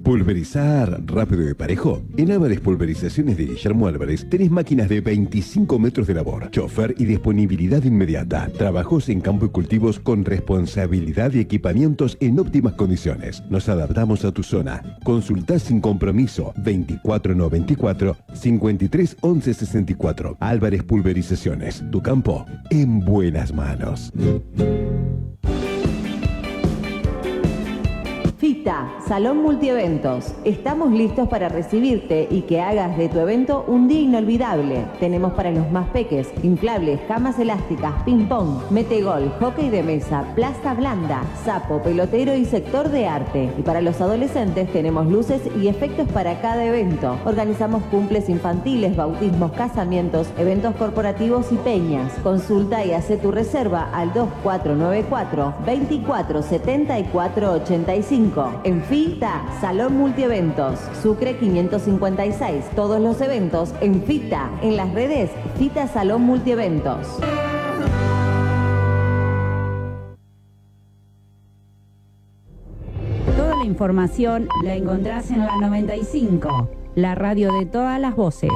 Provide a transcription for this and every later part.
¿Pulverizar rápido y parejo? En Álvarez Pulverizaciones de Guillermo Álvarez tenés máquinas de 25 metros de labor, chofer y disponibilidad inmediata. Trabajos en campo y cultivos con responsabilidad y equipamientos en óptimas condiciones. Nos adaptamos a tu zona. Consultá sin compromiso 2494 53 11 64. Álvarez Pulverizaciones. Tu campo en buenas manos. FITA, Salón Multieventos. Estamos listos para recibirte y que hagas de tu evento un día inolvidable. Tenemos para los más peques, inflables, camas elásticas, ping-pong, metegol, hockey de mesa, plaza blanda, sapo, pelotero y sector de arte. Y para los adolescentes tenemos luces y efectos para cada evento. Organizamos cumples infantiles, bautismos, casamientos, eventos corporativos y peñas. Consulta y hace tu reserva al 2494 24 74 85. En FITA, Salón Multieventos, Sucre 556. Todos los eventos en FITA. En las redes, FITA Salón Multieventos. Toda la información la encontrás en la 95, la radio de todas las voces.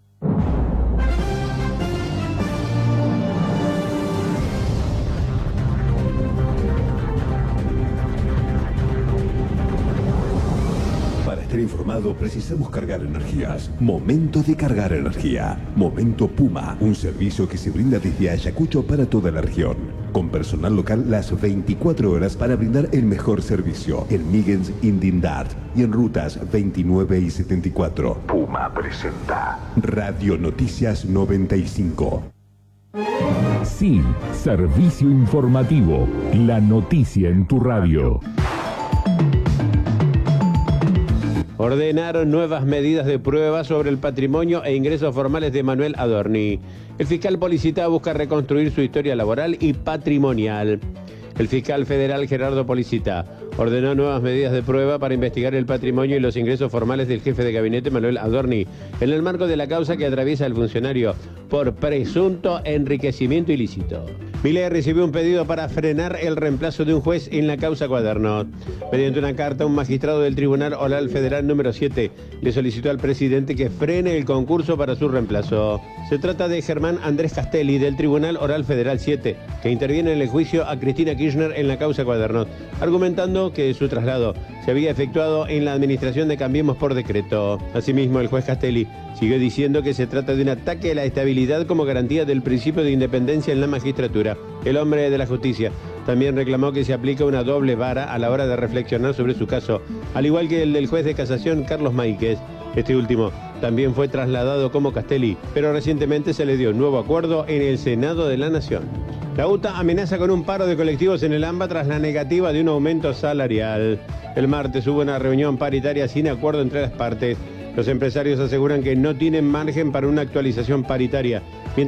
Informado, precisamos cargar energías. Momento de cargar energía. Momento Puma, un servicio que se brinda desde Ayacucho para toda la región, con personal local las 24 horas para brindar el mejor servicio en Migens, Indindart y en rutas 29 y 74. Puma presenta Radio Noticias 95. Sí, servicio informativo. La noticia en tu radio. Ordenaron nuevas medidas de prueba sobre el patrimonio e ingresos formales de Manuel Adorni. El fiscal Policita busca reconstruir su historia laboral y patrimonial. El fiscal federal Gerardo Policita ordenó nuevas medidas de prueba para investigar el patrimonio y los ingresos formales del jefe de gabinete Manuel Adorni en el marco de la causa que atraviesa el funcionario por presunto enriquecimiento ilícito. Milei recibió un pedido para frenar el reemplazo de un juez en la causa Cuadernot. Mediante una carta, un magistrado del Tribunal Oral Federal número 7 le solicitó al presidente que frene el concurso para su reemplazo. Se trata de Germán Andrés Castelli del Tribunal Oral Federal 7, que interviene en el juicio a Cristina Kirchner en la causa Cuadernot, argumentando que su traslado se había efectuado en la administración de Cambiemos por decreto. Asimismo, el juez Castelli siguió diciendo que se trata de un ataque a la estabilidad como garantía del principio de independencia en la magistratura. El hombre de la justicia también reclamó que se aplica una doble vara a la hora de reflexionar sobre su caso, al igual que el del juez de casación Carlos Máiquez. Este último también fue trasladado como Castelli, pero recientemente se le dio un nuevo acuerdo en el Senado de la Nación. La UTA amenaza con un paro de colectivos en el AMBA tras la negativa de un aumento salarial. El martes hubo una reunión paritaria sin acuerdo entre las partes. Los empresarios aseguran que no tienen margen para una actualización paritaria,